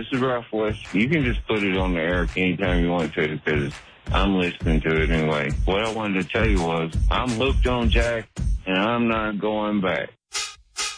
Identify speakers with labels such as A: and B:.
A: is Ralph West. You can just put it on the air anytime you want to because I'm listening to it anyway. What I wanted to tell you was I'm hooked on Jack, and I'm not going back.